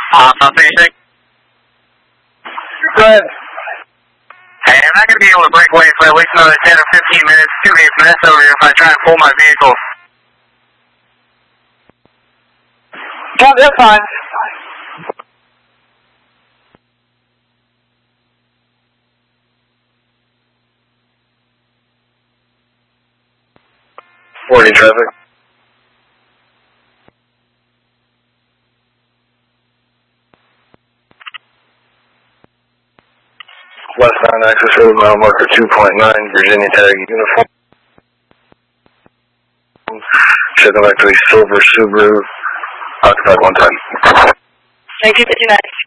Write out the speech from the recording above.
South 36. Go ahead. Hey, I'm not going to be able to break away for at least another 10 or 15 minutes. Too many minutes over here if I try and pull my vehicle. No, that's fine. Morning traffic. Westbound access road, mile marker 2.9, Virginia tag uniform. Checking back to a silver Subaru, occupied one time. Thank you, 59.